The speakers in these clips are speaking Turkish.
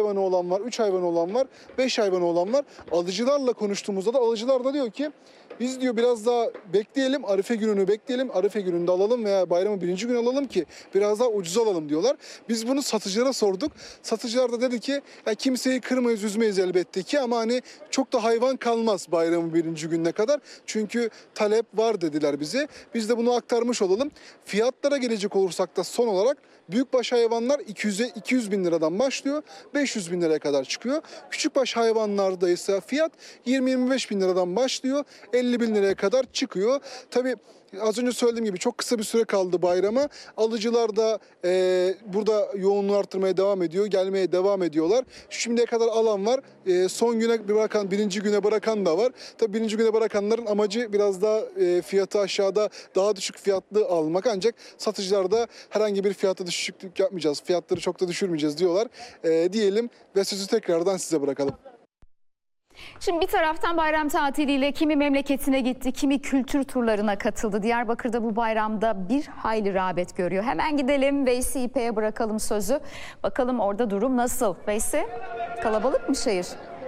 hayvanı olan var, 3 hayvanı olan var, 5 hayvanı olan var. Alıcılarla konuştuğumuzda da alıcılar da diyor ki biz diyor biraz daha bekleyelim, Arife gününü bekleyelim, Arife gününde alalım veya bayramın 1. gün alalım ki biraz daha ucuz alalım diyorlar. Biz bunu satıcılara sorduk. Satıcılar da dedi ki ya kimseyi kırmayız, üzmeyiz elbette ki ama hani çok da hayvan kalmaz bayramın 1. gününe kadar. Çünkü talep var dediler bize. Biz de bunu aktarmış olalım. Fiyatlara gelecek olursak da son olarak büyükbaş hayvanlar 200 bin liradan başlıyor, 500 bin liraya kadar çıkıyor. Küçükbaş hayvanlarda ise fiyat 20-25 bin liradan başlıyor, 50 bin liraya kadar çıkıyor. Tabii az önce söylediğim gibi çok kısa bir süre kaldı bayrama. Alıcılar da burada yoğunluğu arttırmaya devam ediyor, gelmeye devam ediyorlar. Şimdiye kadar alan var, son güne bırakan, 1. güne bırakan da var. Tabii 1. güne bırakanların amacı biraz daha fiyatı aşağıda, daha düşük fiyatlı almak. Ancak satıcılar da herhangi bir fiyatta düşüklük yapmayacağız, fiyatları çok da düşürmeyeceğiz diyorlar. Diyelim ve sözü tekrardan size bırakalım. Şimdi bir taraftan bayram tatiliyle kimi memleketine gitti, kimi kültür turlarına katıldı. Diyarbakır'da bu bayramda bir hayli rağbet görüyor. Hemen gidelim Veysi İpek'e bırakalım sözü. Bakalım orada durum nasıl? Veysi, kalabalık mı şehir?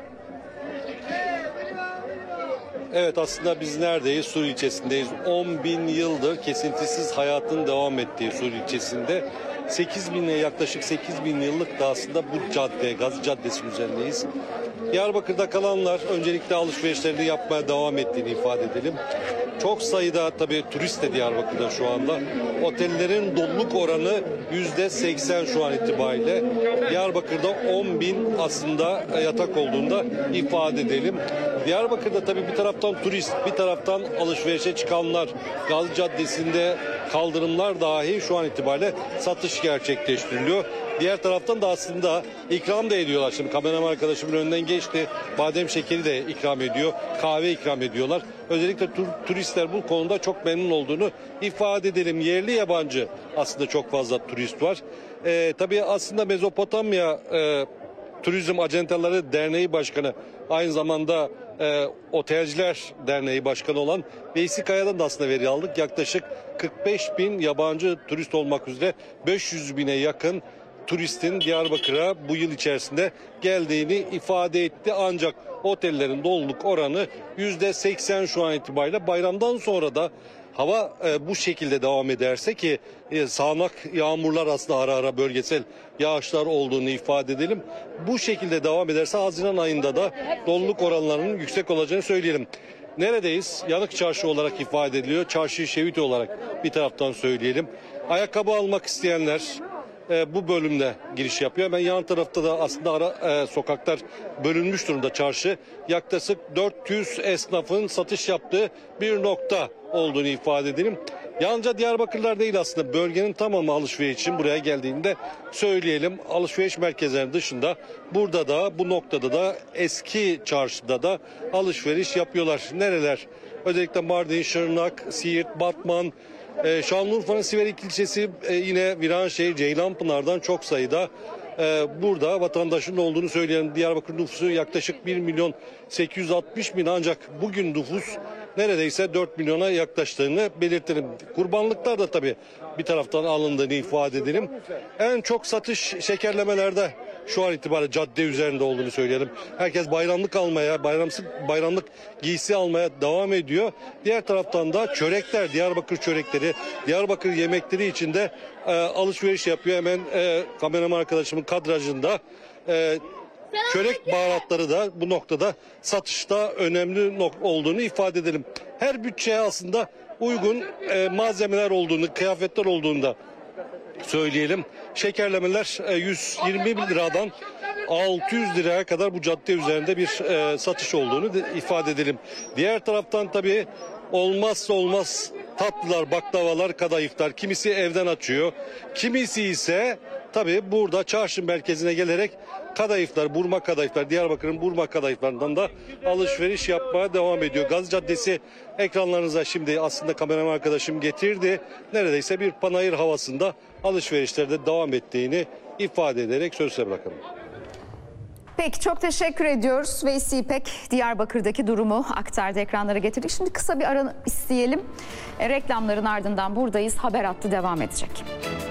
Evet, aslında biz neredeyiz? Sur ilçesindeyiz. 10 bin yıldır kesintisiz hayatın devam ettiği Sur ilçesinde. 8 bin yıllık da aslında bu cadde, Gazi Caddesi üzerindeyiz. Diyarbakır'da kalanlar öncelikle alışverişlerini yapmaya devam ettiğini ifade edelim. Çok sayıda tabii turist de Diyarbakır'da şu anda. Otellerin doluluk oranı %80 şu an itibariyle. Diyarbakır'da 10 bin aslında yatak olduğunda ifade edelim. Diyarbakır'da tabii bir taraftan turist, bir taraftan alışverişe çıkanlar, Gazi Caddesi'nde kaldırımlar dahi şu an itibariyle satış gerçekleştiriliyor. Diğer taraftan da aslında ikram da ediyorlar. Şimdi kameraman arkadaşımın önünden geçti. Badem şekeri de ikram ediyor. Kahve ikram ediyorlar. Özellikle turistler bu konuda çok memnun olduğunu ifade edelim. Yerli yabancı aslında çok fazla turist var. Tabii aslında Mezopotamya Turizm Acenteleri Derneği Başkanı, aynı zamanda Otelciler Derneği Başkanı olan Veysi Kaya'dan da aslında veri aldık. Yaklaşık 45 bin yabancı turist olmak üzere 500 bine yakın turistin Diyarbakır'a bu yıl içerisinde geldiğini ifade etti. Ancak otellerin doluluk oranı %80 şu an itibariyle. Bayramdan sonra da hava bu şekilde devam ederse ki sağanak yağmurlar aslında ara ara bölgesel yağışlar olduğunu ifade edelim. Bu şekilde devam ederse Haziran ayında da doluluk oranlarının yüksek olacağını söyleyelim. Neredeyiz? Yanık Çarşı olarak ifade ediliyor. Çarşı Şeviti olarak bir taraftan söyleyelim. Ayakkabı almak isteyenler bu bölümde giriş yapıyor. Hemen yan tarafta da aslında ara sokaklar bölünmüş durumda çarşı. Yaklaşık 400 esnafın satış yaptığı bir nokta olduğunu ifade edelim. Yalnızca Diyarbakırlar değil, aslında bölgenin tamamı alışveriş için buraya geldiğinde söyleyelim. Alışveriş merkezlerinin dışında burada da, bu noktada da, eski çarşıda da alışveriş yapıyorlar. Nereler? Özellikle Mardin, Şırnak, Siirt, Batman, Şanlıurfa'nın Siverik ilçesi, yine Viranşehir, Ceylanpınar'dan çok sayıda burada vatandaşın olduğunu söyleyen Diyarbakır nüfusu yaklaşık 1 milyon 860 bin, ancak bugün nüfus neredeyse 4 milyona yaklaştığını belirtelim. Kurbanlıklar da tabii bir taraftan alındığını ifade edelim. En çok satış şekerlemelerde şu an itibariyle cadde üzerinde olduğunu söyleyelim. Herkes bayramlık almaya, bayramlık giysi almaya devam ediyor. Diğer taraftan da çörekler, Diyarbakır çörekleri, Diyarbakır yemekleri için de alışveriş yapıyor. Hemen kameraman arkadaşımın kadrajında çörek baharatları da bu noktada satışta önemli olduğunu ifade edelim. Her bütçeye aslında uygun malzemeler olduğunu, kıyafetler olduğunu da söyleyelim. Şekerlemeler 120 bin liradan 600 liraya kadar bu cadde üzerinde bir satış olduğunu ifade edelim. Diğer taraftan tabii olmazsa olmaz tatlılar, baklavalar, kadayıflar. Kimisi evden açıyor. Kimisi ise tabii burada çarşı merkezine gelerek kadayıflar, burma kadayıflar, Diyarbakır'ın burma kadayıflarından da alışveriş yapmaya devam ediyor. Gazi Caddesi ekranlarınıza şimdi aslında kameraman arkadaşım getirdi. Neredeyse bir panayır havasında alışverişlerde devam ettiğini ifade ederek sözle bırakalım. Peki, çok teşekkür ediyoruz. Veysi İpek Diyarbakır'daki durumu aktardı, ekranlara getirdik. Şimdi kısa bir ara isteyelim. Reklamların ardından buradayız. Haber hattı devam edecek.